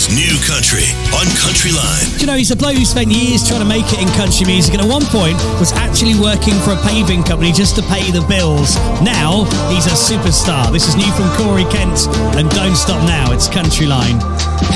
is New Country on Country Line. Do you know, he's a bloke who spent years trying to make it in country music, and at one point was actually working for a paving company just to pay the bills. Now he's a superstar. This is new from Corey Kent and Don't Stop Now. It's Country Line.